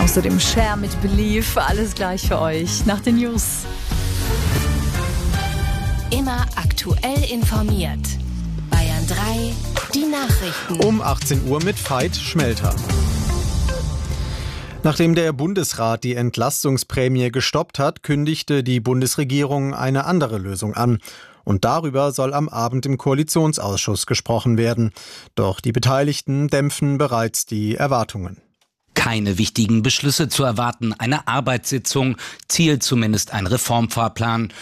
Außerdem Share mit Belief, alles gleich für euch nach den News. Immer aktuell informiert. Bayern 3, die Nachrichten. Um 18 Uhr mit Veit Schmelter. Nachdem der Bundesrat die Entlastungsprämie gestoppt hat, kündigte die Bundesregierung eine andere Lösung an. Und darüber soll am Abend im Koalitionsausschuss gesprochen werden. Doch die Beteiligten dämpfen bereits die Erwartungen. Keine wichtigen Beschlüsse zu erwarten, eine Arbeitssitzung, Ziel zumindest ein Reformfahrplan.